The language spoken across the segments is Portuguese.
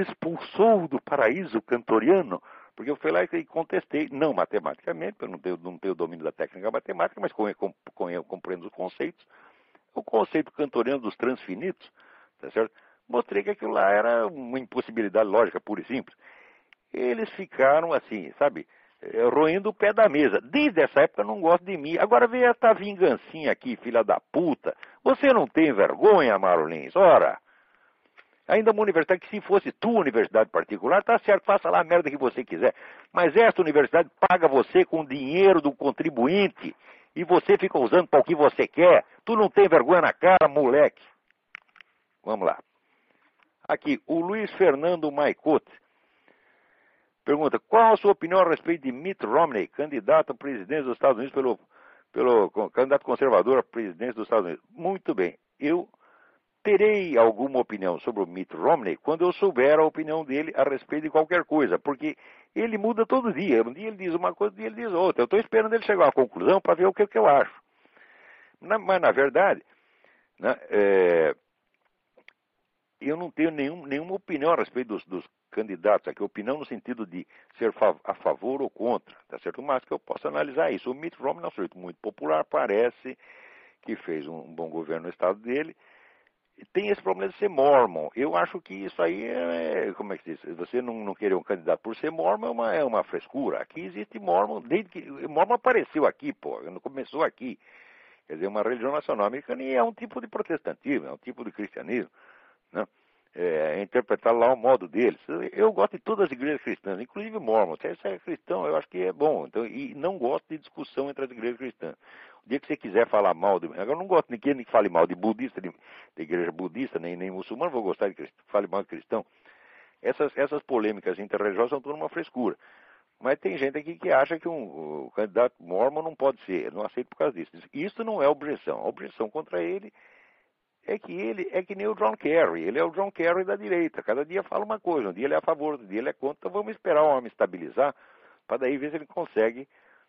expulsou do paraíso cantoriano, porque eu fui lá e contestei, não matematicamente, porque eu não tenho domínio da técnica matemática, mas compreendo os conceitos. O conceito cantoriano dos transfinitos, tá certo? Mostrei que aquilo lá era uma impossibilidade lógica pura e simples. Eles ficaram assim, sabe, roendo o pé da mesa. Desde essa época não gosto de mim. Agora vem essa vingancinha aqui, filha da puta. Você não tem vergonha, Marolins? Ora, ainda uma universidade que se fosse tua universidade particular, tá certo, faça lá a merda que você quiser. Mas esta universidade paga você com dinheiro do contribuinte e você fica usando para o que você quer. Tu não tem vergonha na cara, moleque. Vamos lá. Aqui, o Luiz Fernando Maicote pergunta, qual a sua opinião a respeito de Mitt Romney, candidato a presidente dos Estados Unidos pelo candidato conservador a presidente dos Estados Unidos? Muito bem, eu terei alguma opinião sobre o Mitt Romney quando eu souber a opinião dele a respeito de qualquer coisa, porque ele muda todo dia. Um dia ele diz uma coisa, um dia ele diz outra. Eu estou esperando ele chegar a uma conclusão para ver o que eu acho. Mas, na verdade, né, eu não tenho nenhuma opinião a respeito dos candidatos aqui, opinião no sentido de ser a favor ou contra, tá certo? Mas que eu posso analisar isso. O Mitt Romney é um sujeito muito popular, parece que fez um bom governo no estado dele, e tem esse problema de ser mormon. Eu acho que isso aí como é que diz? Você não querer um candidato por ser mormon é uma frescura. Aqui existe mormon, desde que mormon apareceu aqui, pô, não começou aqui. Quer dizer, uma religião nacional americana e é um tipo de protestantismo, é um tipo de cristianismo, né? Interpretar lá o modo deles. Eu gosto de todas as igrejas cristãs, inclusive Mormon. Se você é cristão, eu acho que é bom. Então, e não gosto de discussão entre as igrejas cristãs. O dia que você quiser falar mal de... Agora, eu não gosto de ninguém que fale mal de budista, de igreja budista, nem muçulmano, vou gostar de que fale mal de cristão. Essas polêmicas interreligiosas são tudo uma frescura. Mas tem gente aqui que acha que o candidato mormon não pode ser. Eu não aceito por causa disso. Isso não é objeção. A objeção contra ele é que ele é que nem o John Kerry. Ele é o John Kerry da direita. Cada dia fala uma coisa. Um dia ele é a favor, outro dia ele é contra. Então vamos esperar o homem estabilizar para daí ver se ele consegue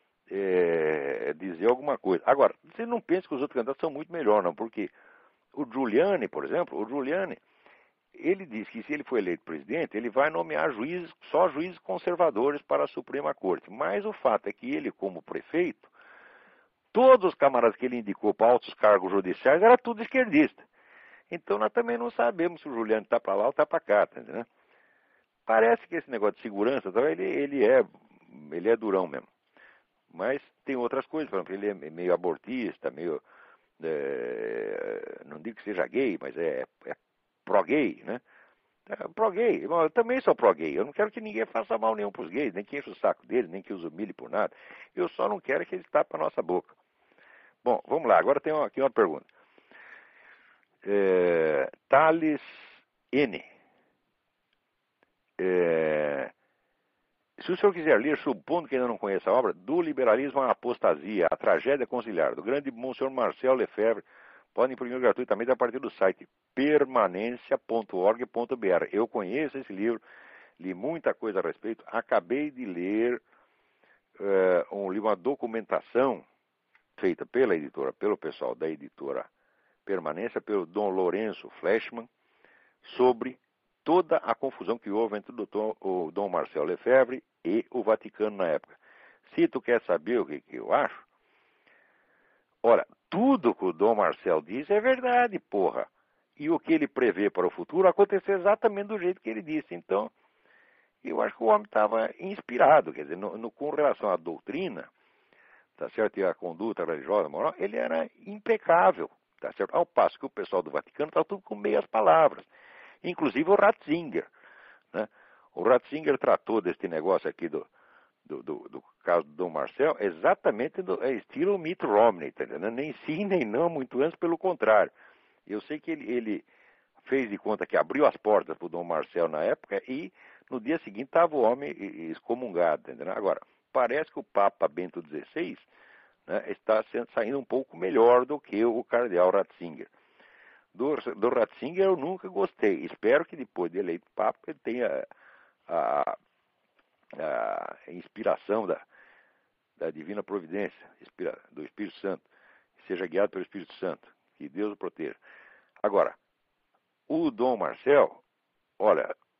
dizer alguma coisa. Agora, você não pensa que os outros candidatos são muito melhor, não. Porque o Giuliani, por exemplo, ele diz que se ele for eleito presidente, ele vai nomear só juízes conservadores para a Suprema Corte. Mas o fato é que ele, como prefeito, todos os camaradas que ele indicou para altos cargos judiciais era tudo esquerdista. Então nós também não sabemos se o Giuliani está para lá ou está para cá, tá entendendo? Parece que esse negócio de segurança, então, ele é durão mesmo. Mas tem outras coisas, por exemplo, ele é meio abortista, meio... não digo que seja gay, mas é pró-gay, né? Pró-gay, eu também sou pró-gay. Eu não quero que ninguém faça mal nenhum para os gays, nem que enche o saco deles, nem que os humilhe por nada. Eu só não quero que eles tapem a nossa boca. Bom, vamos lá. Agora tem aqui uma pergunta. Thales N. Se o senhor quiser ler, supondo que ainda não conheça a obra, Do Liberalismo à Apostasia, A Tragédia Conciliar, do grande Monsenhor Marcel Lefebvre, pode imprimir gratuitamente a partir do site permanencia.org.br. Eu conheço esse livro, li muita coisa a respeito, acabei de ler uma documentação feita pela editora, pelo pessoal da editora Permanência, pelo Dom Lourenço Fleshman, sobre toda a confusão que houve entre o Dom Marcel Lefebvre e o Vaticano na época. Se tu quer saber o que eu acho, ora, tudo que o Dom Marcel diz é verdade, porra. E o que ele prevê para o futuro aconteceu exatamente do jeito que ele disse. Então, eu acho que o homem estava inspirado, quer dizer, com relação à doutrina, tá certo? E a conduta religiosa, moral, ele era impecável, tá certo? Ao passo que o pessoal do Vaticano está tudo com meias palavras, inclusive o Ratzinger, né? O Ratzinger tratou deste negócio aqui do caso do Dom Marcel exatamente estilo Mitt Romney, tá entendendo? Nem sim, nem não, muito antes, pelo contrário. Eu sei que ele fez de conta que abriu as portas para o Dom Marcel na época e no dia seguinte estava o homem excomungado, tá entendendo? Agora, parece que o Papa Bento XVI, né, está saindo um pouco melhor do que o cardeal Ratzinger. Do Ratzinger eu nunca gostei. Espero que depois de eleito Papa ele tenha a inspiração da divina providência, do Espírito Santo, seja guiado pelo Espírito Santo, que Deus o proteja. Agora, o Dom Marcel, olha,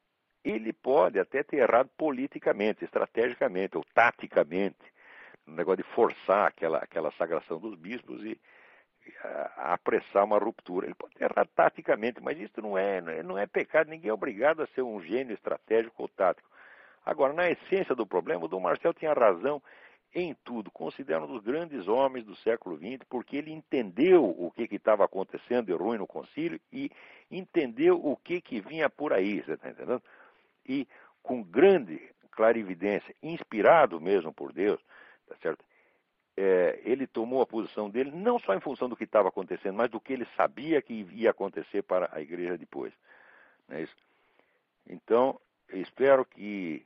ele pode até ter errado politicamente, estrategicamente ou taticamente, no negócio de forçar aquela sagração dos bispos e apressar uma ruptura. Ele pode ter errado taticamente, mas isso não é pecado. Ninguém é obrigado a ser um gênio estratégico ou tático. Agora, na essência do problema, o Dom Marcel tinha razão em tudo, considera um dos grandes homens do século XX, porque ele entendeu o que estava acontecendo de ruim no concílio e entendeu o que vinha por aí, você está entendendo? E com grande clarividência, inspirado mesmo por Deus, tá certo? Ele tomou a posição dele não só em função do que estava acontecendo, mas do que ele sabia que ia acontecer para a igreja depois. Não é isso? Então, eu espero que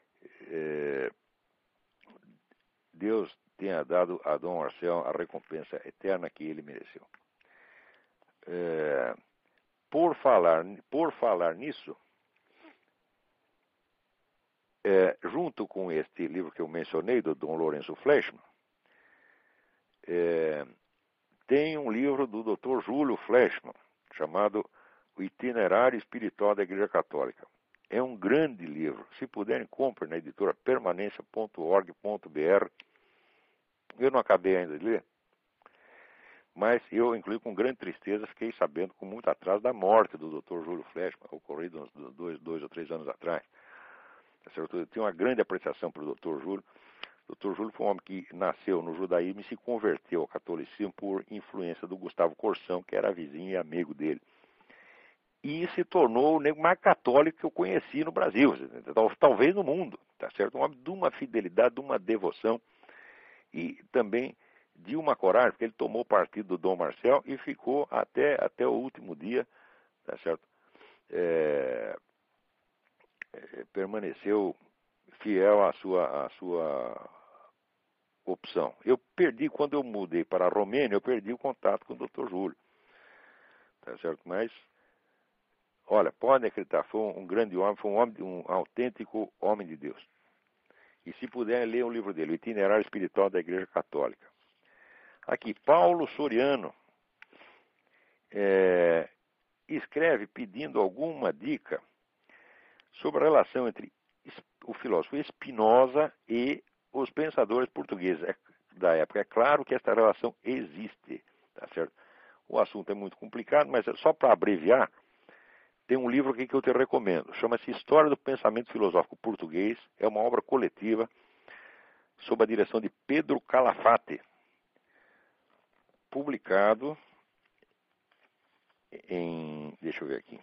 Deus tenha dado a Dom Marcel a recompensa eterna que ele mereceu. Por falar nisso, junto com este livro que eu mencionei, do Dom Lourenço Fleischmann, tem um livro do Dr. Júlio Fleischmann, chamado O Itinerário Espiritual da Igreja Católica. É um grande livro. Se puderem, comprem na editora permanência.org.br. Eu não acabei ainda de ler, mas eu, inclusive, com grande tristeza, fiquei sabendo com muito atraso da morte do Dr. Júlio Fleischmann, ocorrido uns 2 ou 3 anos atrás. Eu tenho uma grande apreciação pelo Dr. Júlio. O Dr. Júlio foi um homem que nasceu no judaísmo e se converteu ao catolicismo por influência do Gustavo Corsão, que era vizinho e amigo dele. E se tornou o nego mais católico que eu conheci no Brasil, talvez no mundo, tá certo? Um homem de uma fidelidade, de uma devoção e também de uma coragem, porque ele tomou partido do Dom Marcel e ficou até o último dia, tá certo? Permaneceu fiel à sua opção. Eu perdi, quando eu mudei para a Romênia, eu perdi o contato com o Dr. Júlio, tá certo? Mas olha, podem acreditar, foi um grande homem, foi um autêntico homem de Deus. E se puderem, ler o livro dele, O Itinerário Espiritual da Igreja Católica. Aqui, Paulo Soriano escreve pedindo alguma dica sobre a relação entre o filósofo Spinoza e os pensadores portugueses da época. É claro que esta relação existe, tá certo? O assunto é muito complicado, mas só para abreviar, tem um livro aqui que eu te recomendo. Chama-se História do Pensamento Filosófico Português. É uma obra coletiva sob a direção de Pedro Calafate. Publicado deixa eu ver aqui.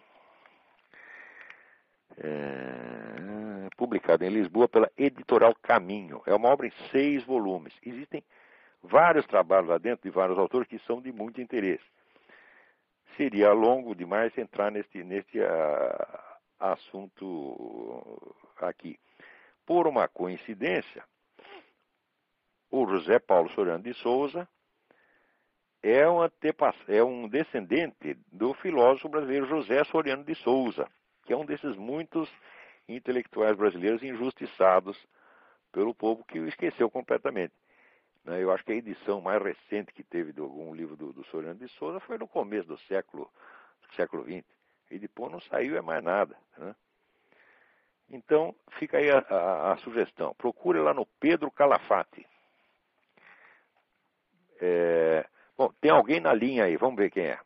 Publicado em Lisboa pela Editorial Caminho. É uma obra em 6 volumes. Existem vários trabalhos lá dentro de vários autores que são de muito interesse. Seria longo demais entrar neste assunto aqui. Por uma coincidência, o José Paulo Soriano de Souza é um descendente do filósofo brasileiro José Soriano de Souza, que é um desses muitos intelectuais brasileiros injustiçados pelo povo que o esqueceu completamente. Eu acho que a edição mais recente que teve de algum livro do Soriano de Souza foi no começo do século XX. E depois não saiu mais nada, né? Então, fica aí a sugestão. Procure lá no Pedro Calafate. Bom, tem alguém na linha aí. Vamos ver quem é.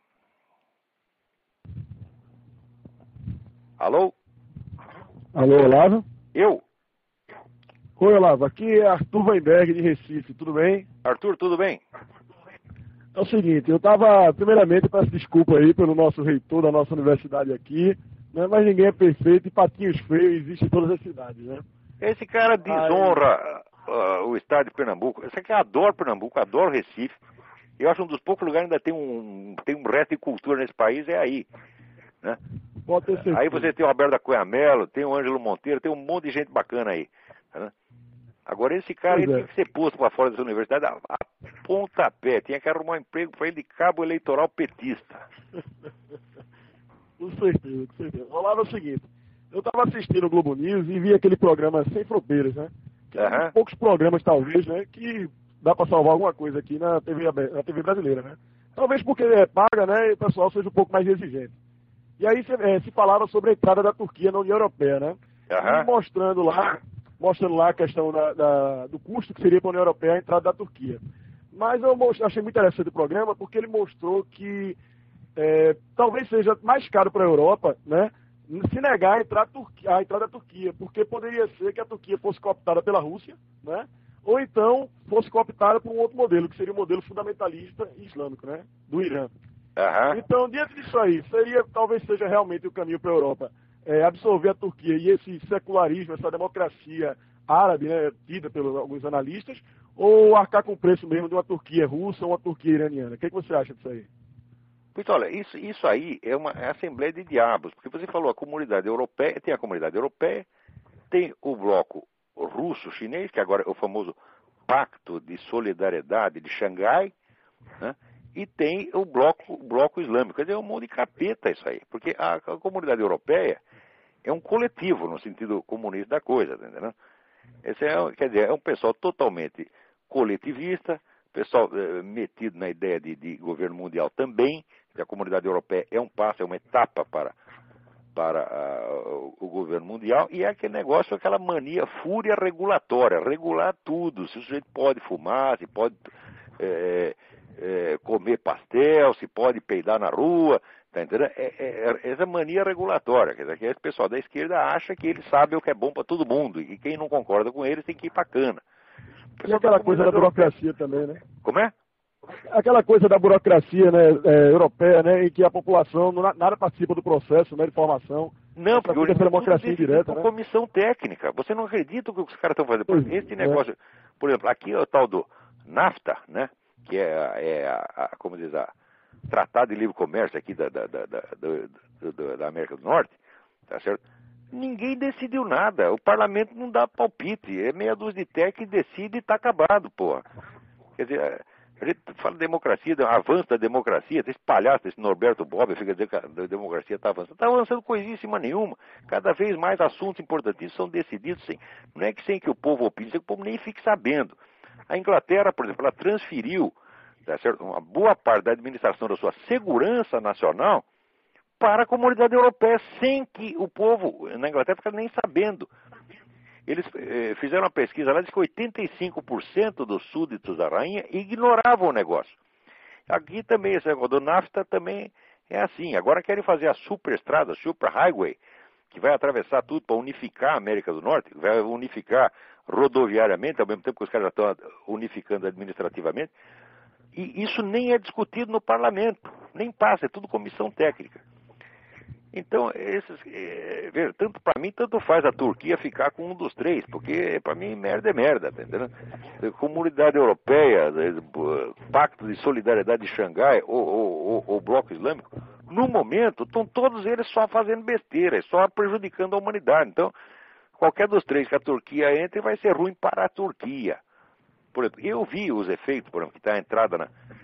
Alô? Alô, Olavo? Eu? Oi, Olavo. Aqui é Arthur Weinberg, de Recife. Tudo bem? Arthur, tudo bem? É o seguinte, primeiramente, peço desculpa aí pelo nosso reitor da nossa universidade aqui, né? Mas ninguém é perfeito e patinhos feios existem em todas as cidades, né? Esse cara desonra o estado de Pernambuco. Esse aqui adora Pernambuco, adora Recife. Eu acho um dos poucos lugares que ainda tem um resto de cultura nesse país, é aí, né? Pode ter certeza. Aí você tem o Alberto da Cunha Mello, tem o Ângelo Monteiro, tem um monte de gente bacana aí, né? Agora esse cara tinha que ser posto para fora dessa universidade a pontapé, tinha que arrumar um emprego para ele de cabo eleitoral petista. Com certeza, com certeza. Olavo, é o seguinte, eu estava assistindo o Globo News e vi aquele programa Sem Fronteiras, né? Que é um dos poucos programas, talvez, né, que dá para salvar alguma coisa aqui na TV brasileira, né? Talvez porque paga, né, e o pessoal seja um pouco mais exigente. E aí se falava sobre a entrada da Turquia na União Europeia, né? E mostrando lá a questão do custo que seria para a União Europeia a entrada da Turquia. Mas eu achei muito interessante o programa porque ele mostrou que talvez seja mais caro para a Europa, né, se negar a entrada da Turquia, porque poderia ser que a Turquia fosse cooptada pela Rússia, né, ou então fosse cooptada por um outro modelo, que seria o modelo fundamentalista islâmico, né, do Irã. Então, diante disso aí, talvez seja realmente o caminho para a Europa absorver a Turquia e esse secularismo, essa democracia árabe, né, tida pelos alguns analistas, ou arcar com o preço mesmo de uma Turquia russa ou uma Turquia iraniana. O que você acha disso aí? Pois olha, isso aí é uma assembleia de diabos, porque você falou a comunidade europeia, tem a comunidade europeia, tem o bloco russo-chinês, que agora é o famoso Pacto de Solidariedade de Xangai, né? E tem o bloco islâmico. Quer dizer, é um monte de capeta isso aí, porque a comunidade europeia é um coletivo, no sentido comunista da coisa, tá entendendo? Quer dizer, é um pessoal totalmente coletivista, pessoal metido na ideia de governo mundial também, que a comunidade europeia é um passo, é uma etapa para o governo mundial, e é aquele negócio, aquela mania, fúria regulatória, regular tudo, se o sujeito pode fumar, se pode comer pastel, se pode peidar na rua, tá entendendo? Essa mania regulatória, quer dizer, que esse pessoal da esquerda acha que eles sabem o que é bom para todo mundo, e que quem não concorda com eles tem que ir para cana. E aquela coisa da burocracia também, né? Como é? Aquela coisa da burocracia, né, europeia, né, em que a população nada participa do processo, né, de formação. Não, porque hoje é democracia indireta, né? Comissão técnica. Você não acredita o que os caras estão fazendo. Esse negócio, por exemplo, aqui é o tal do NAFTA, né, que como diz, a Tratado de Livre Comércio aqui da América do Norte, tá certo? Ninguém decidiu nada. O parlamento não dá palpite. É meia dúzia de tech que decide e está acabado, porra. Quer dizer, a gente fala de democracia, avanço da democracia, esse palhaço, esse Norberto Bobbio, fica dizendo que a democracia está avançando. Está avançando coisíssima nenhuma. Cada vez mais assuntos importantíssimos são decididos não é que sem que o povo opine, sem que o povo nem fique sabendo. A Inglaterra, por exemplo, ela transferiu, tá certo, uma boa parte da administração da sua segurança nacional para a comunidade europeia, sem que o povo na Inglaterra fique nem sabendo. Eles fizeram uma pesquisa lá, diz que 85% dos súditos da rainha ignoravam o negócio. Aqui também, esse negócio do NAFTA também é assim. Agora querem fazer a superestrada, super highway, que vai atravessar tudo para unificar a América do Norte, vai unificar rodoviariamente, ao mesmo tempo que os caras já estão unificando administrativamente. E isso nem é discutido no parlamento, nem passa, é tudo comissão técnica. Então, veja, tanto para mim, tanto faz a Turquia ficar com um dos três, porque para mim merda é merda, tá entendendo? Comunidade Europeia, Pacto de Solidariedade de Xangai, ou Bloco Islâmico, no momento, estão todos eles só fazendo besteira, só prejudicando a humanidade. Então, qualquer dos três que a Turquia entre vai ser ruim para a Turquia. Por exemplo, eu vi os efeitos, por exemplo, que está a entrada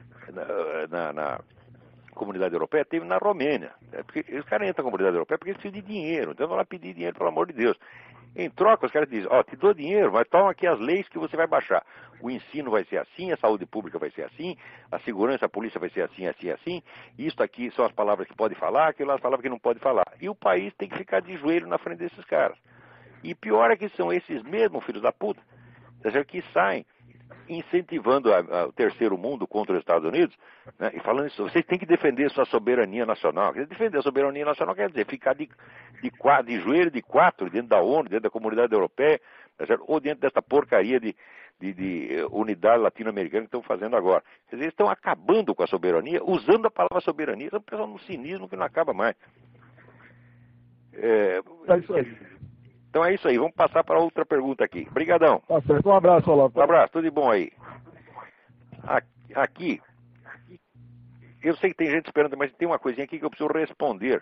na comunidade europeia, teve na Romênia. Porque os caras entram na comunidade europeia porque eles precisam de dinheiro. Então vão lá pedir dinheiro, pelo amor de Deus. Em troca, os caras dizem, te dou dinheiro, mas toma aqui as leis que você vai baixar. O ensino vai ser assim, a saúde pública vai ser assim, a segurança, a polícia vai ser assim, assim, assim. Isso aqui são as palavras que pode falar, aquilo as palavras que não pode falar. E o país tem que ficar de joelho na frente desses caras. E pior é que são esses mesmos filhos da puta, que saem incentivando o terceiro mundo contra os Estados Unidos, né, e falando isso, vocês têm que defender sua soberania nacional. Defender a soberania nacional quer dizer ficar de joelho de quatro dentro da ONU, dentro da comunidade europeia, tá certo? Ou dentro dessa porcaria de unidade latino-americana que estão fazendo agora. Quer dizer, eles estão acabando com a soberania, usando a palavra soberania, estão pensando num cinismo que não acaba mais. É isso aí. Então é isso aí, vamos passar para outra pergunta aqui. Obrigadão. Tá certo, um abraço, Olavo. Um abraço, tudo de bom aí. Aqui, eu sei que tem gente esperando, mas tem uma coisinha aqui que eu preciso responder.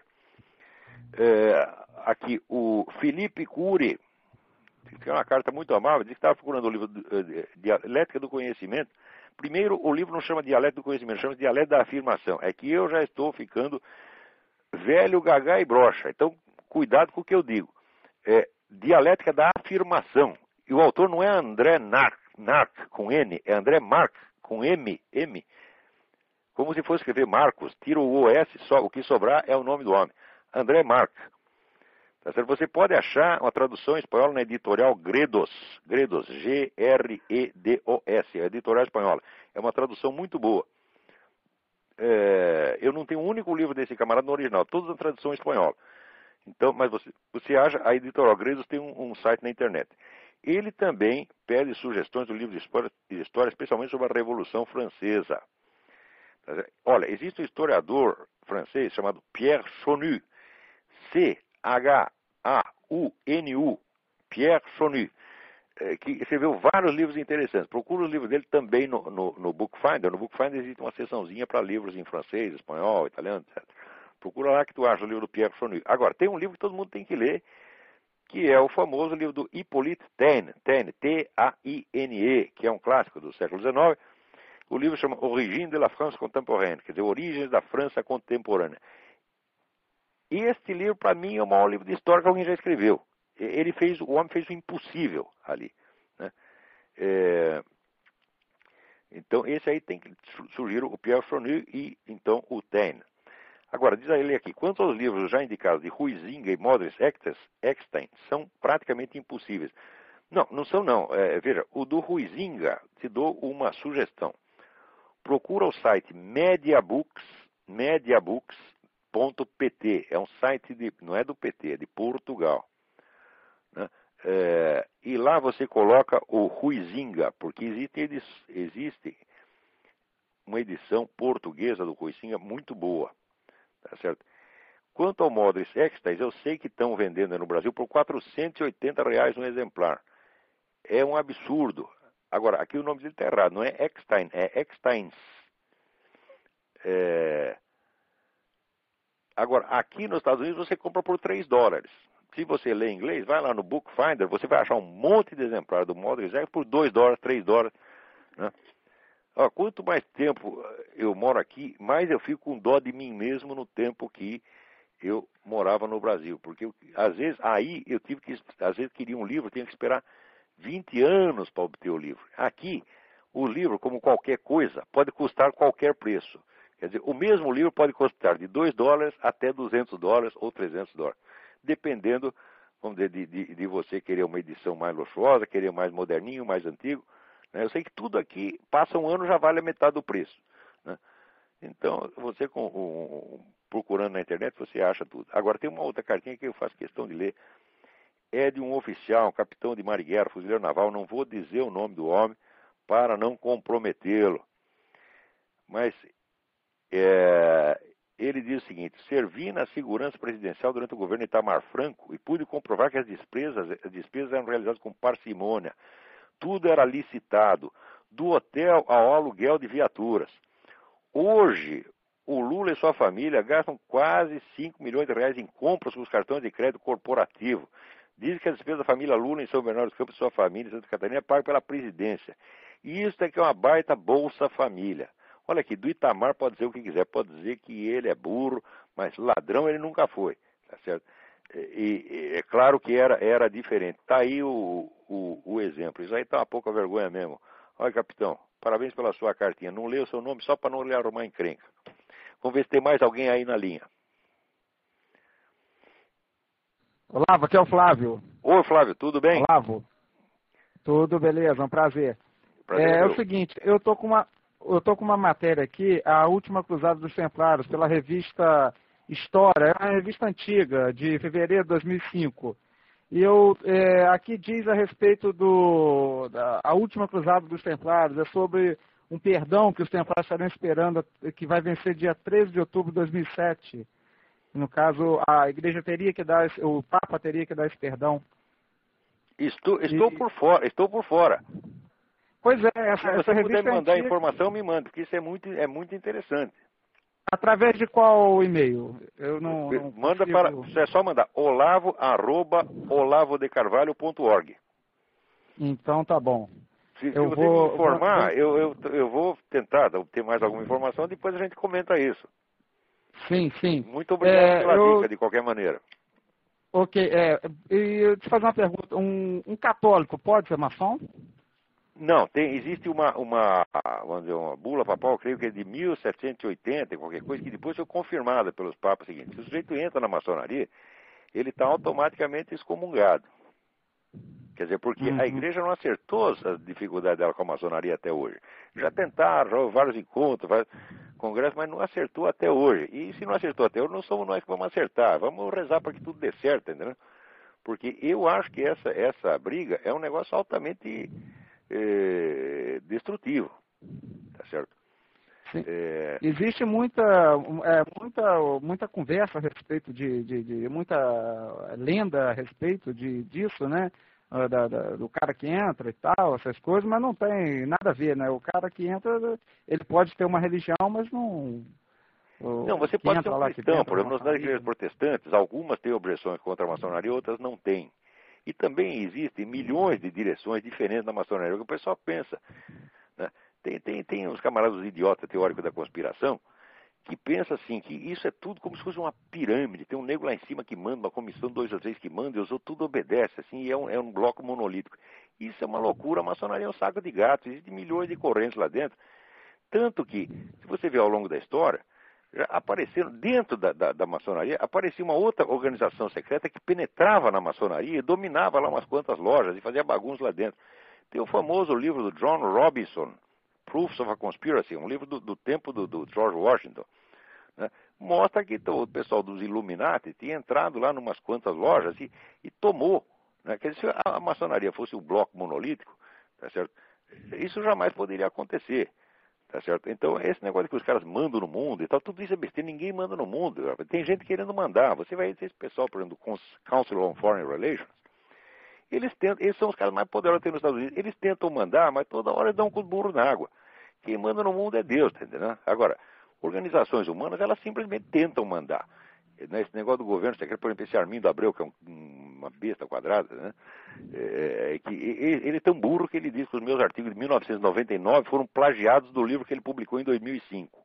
Aqui, o Felipe Cury, que é uma carta muito amável, disse que estava procurando o livro Dialética do Conhecimento. Primeiro, o livro não chama Dialética do Conhecimento, chama Dialética da Afirmação. É que eu já estou ficando velho, gagá e broxa. Então, cuidado com o que eu digo. Dialética da Afirmação. E o autor não é André Nark com N, é André Mark com M. Como se fosse escrever Marcos, tira o OS, só o que sobrar é o nome do homem. André Marc. Tá certo? Você pode achar uma tradução em espanhol na editorial Gredos, G-R-E-D-O-S, a editorial espanhola. É uma tradução muito boa. Eu não tenho um único livro desse camarada no original, todas a tradução em espanhol. Então, mas você acha, a editorial Gredos tem um site na internet. Ele também pede sugestões do livro de história, especialmente sobre a Revolução Francesa. Olha, existe um historiador francês chamado Pierre Chonu, C-H-A-U-N-U, Pierre Chonu, que escreveu vários livros interessantes. Procura os livros dele também no Bookfinder. No Bookfinder existe uma seçãozinha para livros em francês, espanhol, italiano, etc. Procura lá que tu acha o livro do Pierre Chonu. Agora, tem um livro que todo mundo tem que ler, que é o famoso livro do Hippolyte Taine, T-A-I-N-E, que é um clássico do século XIX. O livro chama Origine de la France Contemporaine, quer dizer, Origens da França Contemporânea. E este livro, para mim, é o maior livro de história que alguém já escreveu. O homem fez o impossível ali, né? Então, esse aí tem que surgir o Pierre Chonu e, então, o Taine. Agora, diz a ele aqui, quanto aos livros já indicados de Huizinga e Modris Eckstein, são praticamente impossíveis. Não são não. Veja, o do Huizinga, te dou uma sugestão. Procura o site mediabooks.pt. É um site não é do PT, é de Portugal. Né? E lá você coloca o Huizinga, porque existe uma edição portuguesa do Huizinga muito boa. Tá certo? Quanto ao Modris Eckstein, eu sei que estão vendendo no Brasil por R$480 um exemplar. É um absurdo. Agora, aqui o nome dele está errado, não é Eckstein, é Ecksteins. Agora, aqui nos Estados Unidos você compra por $3. Se você lê inglês, vai lá no Bookfinder, você vai achar um monte de exemplar do Modris Eckstein por $2, $3. Né? Quanto mais tempo eu moro aqui, mais eu fico com dó de mim mesmo no tempo que eu morava no Brasil. Porque, às vezes, às vezes queria um livro, tinha que esperar 20 anos para obter o livro. Aqui, o livro, como qualquer coisa, pode custar qualquer preço. Quer dizer, o mesmo livro pode custar de $2 até $200 ou $300. Dependendo, vamos dizer, de você querer uma edição mais luxuosa, querer mais moderninho, mais antigo. Eu sei que tudo aqui, passa um ano, já vale a metade do preço. Né? Então, você procurando na internet, você acha tudo. Agora, tem uma outra cartinha que eu faço questão de ler. É de um oficial, um capitão de mar-guerra, fuzileiro naval. Não vou dizer o nome do homem para não comprometê-lo. Mas ele diz o seguinte: servi na segurança presidencial durante o governo Itamar Franco e pude comprovar que as despesas eram realizadas com parcimônia. Tudo era licitado, do hotel ao aluguel de viaturas. Hoje, o Lula e sua família gastam quase R$5 milhões em compras com os cartões de crédito corporativo. Diz que a despesa da família Lula em São Bernardo do Campo e sua família em Santa Catarina é paga pela presidência. E isso é que é uma baita Bolsa Família. Olha aqui, do Itamar pode dizer o que quiser, pode dizer que ele é burro, mas ladrão ele nunca foi, tá certo? E é claro que era diferente. Está aí o exemplo. Isso aí está uma pouca vergonha mesmo. Olha, capitão, parabéns pela sua cartinha. Não lê o seu nome só para não lhe arrumar encrenca. Vamos ver se tem mais alguém aí na linha. Olavo, aqui é o Flávio. Oi, Flávio, tudo bem? Olavo, tudo beleza, um prazer. É o seguinte, eu tô com uma matéria aqui, A Última Cruzada dos Templários, pela revista História, é uma revista antiga, de fevereiro de 2005. E aqui diz a respeito da Última Cruzada dos Templários, é sobre um perdão que os Templários estarão esperando, que vai vencer dia 13 de outubro de 2007. No caso, a igreja teria que dar, o Papa teria que dar esse perdão. Estou por fora. Pois é, essa revista. Se você puder me mandar antiga, informação, me manda, porque isso é muito interessante. Através de qual e-mail? Eu não manda consigo... é só mandar olavo@olavodecarvalho.org. Então tá bom. Se você me informar, eu vou tentar obter mais alguma informação, depois a gente comenta isso. Sim. Muito obrigado pela dica, de qualquer maneira. Ok, e eu te fazer uma pergunta. Um católico pode ser maçom? Não, existe vamos dizer, uma bula papal, creio que é de 1780, qualquer coisa, que depois foi confirmada pelos papas seguintes. Se o sujeito entra na maçonaria, ele está automaticamente excomungado. Quer dizer, porque a igreja não acertou as dificuldades dela com a maçonaria até hoje. Já tentaram, vários encontros, vários congressos, mas não acertou até hoje. E se não acertou até hoje, não somos nós que vamos acertar. Vamos rezar para que tudo dê certo, entendeu? Porque eu acho que essa briga é um negócio altamente destrutivo, tá certo? Existe muita conversa a respeito de muita lenda a respeito disso, né? Do cara que entra e tal, essas coisas, mas não tem nada a ver, né? O cara que entra, ele pode ter uma religião, mas não... Não, você pode ser um cristão, por exemplo, nas igrejas protestantes, algumas têm objeções contra a maçonaria, outras não têm. E também existem milhões de direções diferentes na maçonaria, o que o pessoal pensa, né? Tem uns camaradas idiotas teóricos da conspiração que pensam assim, que isso é tudo como se fosse uma pirâmide, tem um nego lá em cima que manda, uma comissão 2 ou 3 que manda, e os outros tudo obedece, assim, e é um bloco monolítico. Isso é uma loucura, a maçonaria é um saco de gato, existem milhões de correntes lá dentro. Tanto que, se você ver ao longo da história, já apareceram, dentro da maçonaria, aparecia uma outra organização secreta que penetrava na maçonaria e dominava lá umas quantas lojas e fazia bagunça lá dentro. Tem o famoso livro do John Robinson, Proofs of a Conspiracy, um livro do tempo do George Washington, né? Mostra que o pessoal dos Illuminati tinha entrado lá numas quantas lojas e tomou, né? Quer dizer, se a maçonaria fosse um bloco monolítico, tá certo? Isso jamais poderia acontecer. Tá certo? Então, esse negócio de que os caras mandam no mundo e tal, tudo isso é besteira, ninguém manda no mundo. Tem gente querendo mandar. Você vai ver esse pessoal, por exemplo, do Council on Foreign Relations, eles são os caras mais poderosos que tem nos Estados Unidos. Eles tentam mandar, mas toda hora eles dão com o burro na água. Quem manda no mundo é Deus, tá entendendo? Agora, organizações humanas, elas simplesmente tentam mandar. Esse negócio do governo secreto, por exemplo, esse Armindo Abreu, que é uma besta quadrada, né? Ele é tão burro que ele diz que os meus artigos de 1999 foram plagiados do livro que ele publicou em 2005.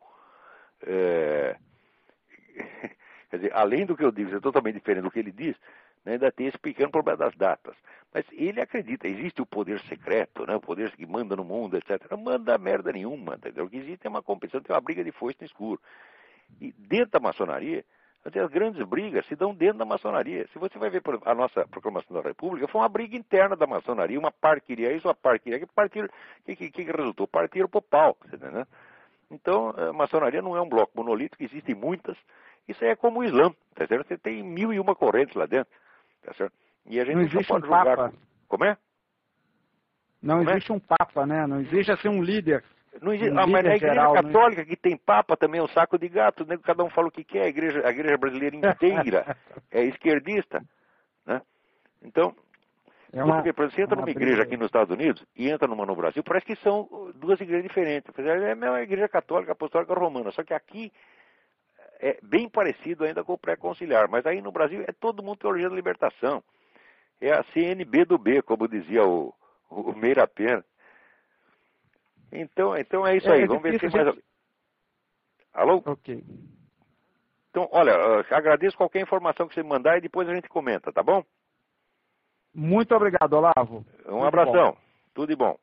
Quer dizer, além do que eu digo, é totalmente diferente do que ele diz, né, ainda tem esse pequeno problema das datas. Mas ele acredita, existe o poder secreto, né, o poder que manda no mundo, etc. Não manda merda nenhuma, entendeu? O que existe é uma competição, tem uma briga de foice no escuro. E dentro da maçonaria, as grandes brigas se dão dentro da maçonaria. Se você vai ver a nossa proclamação da República, foi uma briga interna da maçonaria, uma parte queria isso, uma parte queria aquilo. Que resultou? Partiram pro pau, né? Então, a maçonaria não é um bloco monolítico, existem muitas. Isso aí é como o Islã, tá certo? Você tem 1001 correntes lá dentro, tá certo? E a gente não pode julgar. Papa. Como é? Não existe um papa, né? Não existe assim um líder. Não existe, mas a Igreja geral, Católica, que tem Papa, também é um saco de gato, né? Cada um fala o que quer, a igreja brasileira inteira é esquerdista, né? Então, você entra numa igreja aqui nos Estados Unidos e entra numa no Brasil, parece que são duas igrejas diferentes. É a mesma igreja católica, apostólica romana, só que aqui é bem parecido ainda com o pré-conciliar, mas aí no Brasil é todo mundo teologia da libertação. É a CNB do B, como dizia o Meira Pena. Então é isso aí. Vamos ver se tem mais... Alô? Ok. Então, olha, agradeço qualquer informação que você mandar e depois a gente comenta, tá bom? Muito obrigado, Olavo. Um abração. Tudo de bom.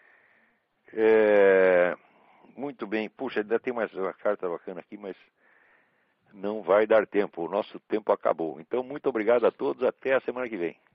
Muito bem. Puxa, ainda tem mais uma carta bacana aqui, mas não vai dar tempo. O nosso tempo acabou. Então, muito obrigado a todos. Até a semana que vem.